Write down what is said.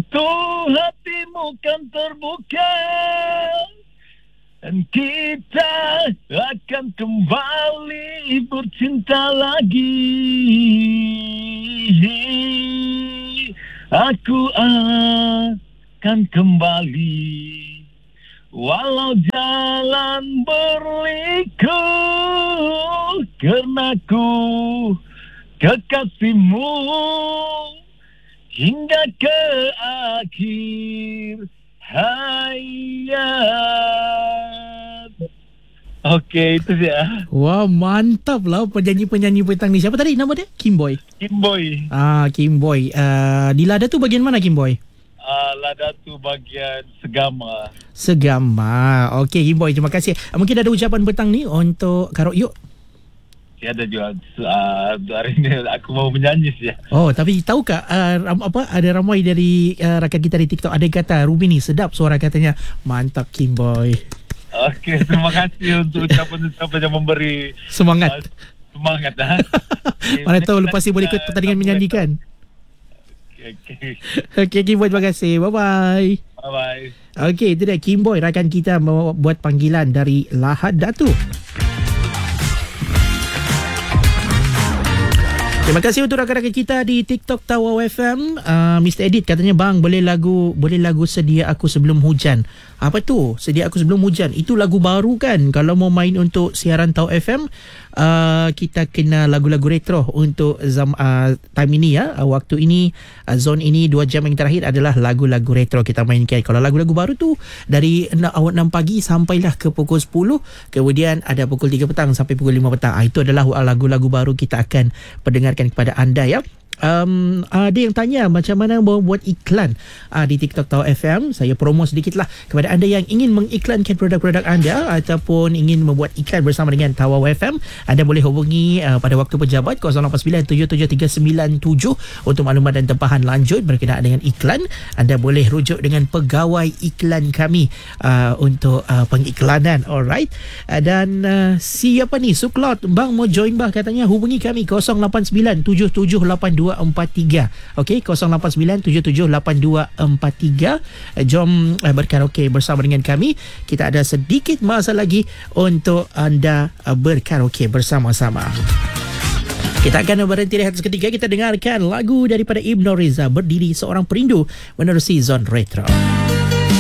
Tentu hatimu kan terbuka dan kita akan kembali bercinta lagi. Aku akan kembali walau jalan berliku, karena ku kekasihmu hingga ke akhir hayat. Okey, itu dia. Wah, mantap lah penyanyi-penyanyi petang ni. Siapa tadi nama dia? Kim Boy. Kim Boy. Kim Boy. Di Lada tu bagian mana Kim Boy? Lada tu bagian Segama. Segama. Okey Kim Boy, terima kasih. Mungkin ada ucapan petang ni untuk Kak Rokyuk? Tiada juga. Hari ni aku mau menyanyi saja. Oh, tapi tahu tak ada ramai dari rakan kita di TikTok ada kata Ruby ni sedap suara katanya. Mantap Kim Boy. Okey, terima kasih untuk ucapan-ucapan yang memberi semangat. Semangat. Mana tahu lepas ni boleh ikut pertandingan menyanyi kan? Okey Kim Boy, terima kasih. Bye-bye. Bye-bye. Okey, itu dia Kim Boy, rakan kita buat panggilan dari Lahad Datu. Terima kasih untuk rakan-rakan kita di TikTok Tawau FM. Mr. Edit katanya, bang, boleh lagu Sedia Aku Sebelum Hujan. Apa tu? Sedia Aku Sebelum Hujan. Itu lagu baru kan? Kalau mau main untuk siaran Tawau FM, kita kena lagu-lagu retro untuk time ini ya. Waktu ini, zone ini 2 jam yang terakhir adalah lagu-lagu retro kita mainkan. Kalau lagu-lagu baru tu dari awal 6 pagi sampailah ke pukul 10. Kemudian ada pukul 3 petang sampai pukul 5 petang. Itu adalah lagu-lagu baru kita akan pendengarkan kepada anda ya. Ada yang tanya macam mana buat iklan di TikTok Tawau FM. Saya promo sedikit lah kepada anda yang ingin mengiklankan produk-produk anda ataupun ingin membuat iklan bersama dengan Tawau FM. Anda boleh hubungi pada waktu pejabat 08977397 untuk maklumat dan tempahan lanjut berkenaan dengan iklan. Anda boleh rujuk dengan pegawai iklan kami untuk pengiklanan. Alright. Dan siapa ni? Suklot, bang mau join bah katanya, hubungi kami 0897782243. Okey, 0897782243. Jom berkaraoke bersama dengan kami. Kita ada sedikit masa lagi untuk anda berkaraoke bersama-sama. Kita akan berhenti rehat seketika. Kita dengarkan lagu daripada Ibnu Reza, Berdiri Seorang Perindu, menerusi Zone Retro.